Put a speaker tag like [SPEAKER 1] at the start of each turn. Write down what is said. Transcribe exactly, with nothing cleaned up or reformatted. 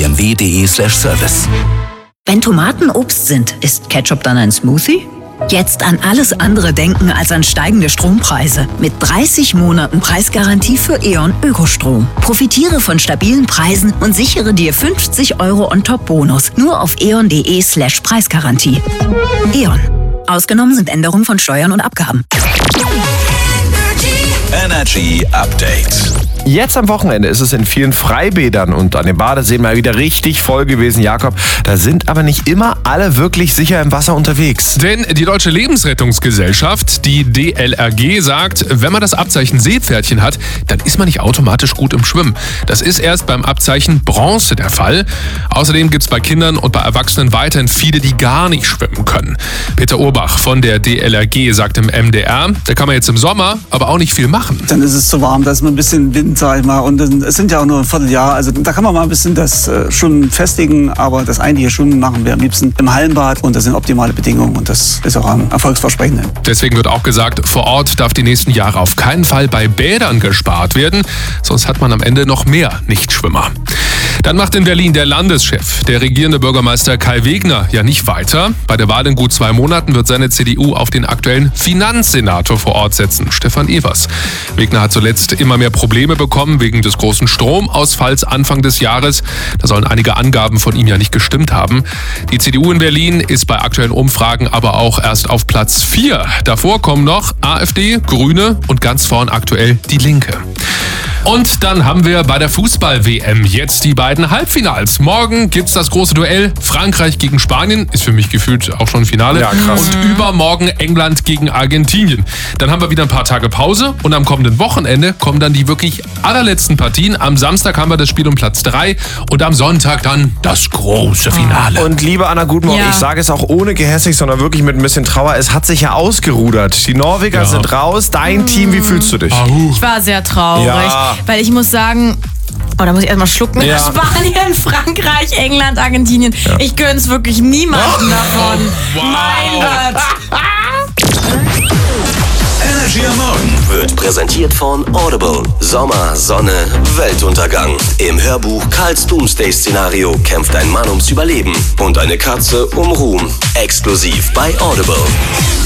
[SPEAKER 1] b m w punkt d e slash service.
[SPEAKER 2] Wenn Tomaten Obst sind, ist Ketchup dann ein Smoothie? Jetzt an alles andere denken als an steigende Strompreise. Mit dreißig Monaten Preisgarantie für E.ON Ökostrom. Profitiere von stabilen Preisen und sichere dir fünfzig Euro On-Top-Bonus. Nur auf e.on punkt d e slash Preisgarantie. E.ON. Ausgenommen sind Änderungen von Steuern und Abgaben.
[SPEAKER 1] Energy Update.
[SPEAKER 3] Jetzt am Wochenende ist es in vielen Freibädern und an den Badeseen mal wieder richtig voll gewesen, Jakob. Da sind aber nicht immer alle wirklich sicher im Wasser unterwegs.
[SPEAKER 4] Denn die Deutsche Lebensrettungsgesellschaft, die D L R G, sagt, wenn man das Abzeichen Seepferdchen hat, dann ist man nicht automatisch gut im Schwimmen. Das ist erst beim Abzeichen Bronze der Fall. Außerdem gibt es bei Kindern und bei Erwachsenen weiterhin viele, die gar nicht schwimmen können. Peter Urbach von der D L R G sagt im M D R, da kann man jetzt im Sommer aber auch nicht viel machen.
[SPEAKER 5] Dann ist es zu warm, da ist man ein bisschen Wind, sag ich mal. Und es sind ja auch nur ein Vierteljahr. Also da kann man mal ein bisschen das äh, schon festigen. Aber das eigentliche Schwimmen machen wir am liebsten im Hallenbad. Und das sind optimale Bedingungen. Und das ist auch am erfolgsversprechenden.
[SPEAKER 4] Deswegen wird auch gesagt, vor Ort darf die nächsten Jahre auf keinen Fall bei Bädern gespart werden. Sonst hat man am Ende noch mehr Nichtschwimmer. Dann macht in Berlin der Landeschef, der regierende Bürgermeister Kai Wegner, ja nicht weiter. Bei der Wahl in gut zwei Monaten wird seine C D U auf den aktuellen Finanzsenator vor Ort setzen, Stefan Evers. Wegner hat zuletzt immer mehr Probleme bekommen wegen des großen Stromausfalls Anfang des Jahres. Da sollen einige Angaben von ihm ja nicht gestimmt haben. Die C D U in Berlin ist bei aktuellen Umfragen aber auch erst auf Platz vier. Davor kommen noch AfD, Grüne und ganz vorn aktuell die Linke. Und dann haben wir bei der Fußball-W M jetzt die beiden Halbfinals. Morgen gibt's das große Duell Frankreich gegen Spanien. Ist für mich gefühlt auch schon Finale.
[SPEAKER 3] Ja, krass.
[SPEAKER 4] Und übermorgen England gegen Argentinien. Dann haben wir wieder ein paar Tage Pause. Und am kommenden Wochenende kommen dann die wirklich allerletzten Partien. Am Samstag haben wir das Spiel um Platz drei. Und am Sonntag dann das große Finale.
[SPEAKER 3] Und liebe Anna, guten Morgen.
[SPEAKER 6] Ja.
[SPEAKER 3] Ich sage es auch ohne gehässig, sondern wirklich mit ein bisschen Trauer. Es hat sich ja ausgerudert. Die Norweger
[SPEAKER 4] Ja.
[SPEAKER 3] sind raus. Dein Team, wie fühlst du dich?
[SPEAKER 4] Ahu.
[SPEAKER 6] Ich war sehr traurig,
[SPEAKER 3] Ja.
[SPEAKER 6] weil ich muss sagen, oh, da muss ich erstmal schlucken.
[SPEAKER 3] Ja.
[SPEAKER 6] Spanien, Frankreich, England, Argentinien.
[SPEAKER 3] Ja.
[SPEAKER 6] Ich gönn's wirklich niemandem davon.
[SPEAKER 4] Wow.
[SPEAKER 6] Mein Gott.
[SPEAKER 1] Energy am Morgen wird präsentiert von Audible. Sommer, Sonne, Weltuntergang. Im Hörbuch Karls Doomsday-Szenario kämpft ein Mann ums Überleben und eine Katze um Ruhm. Exklusiv bei Audible.